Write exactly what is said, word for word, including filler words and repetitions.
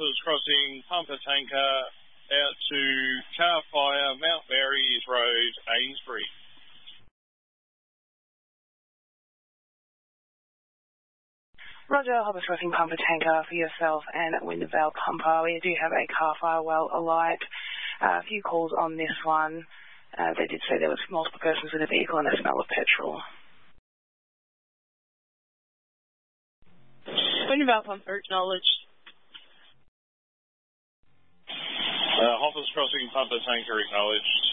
Hoppers Crossing, pumper tanker, out to car fire, Mount Mary's Road, Amesbury. Roger, Hoppers Crossing pumper tanker for yourself and Wintervale pumper. We do have a car fire well alight. Uh, a few calls on this one. Uh, they did say there was multiple persons in the vehicle and a smell of petrol. Wintervale pumper, acknowledged. Uh, Hoppers Crossing pumper tanker, acknowledged.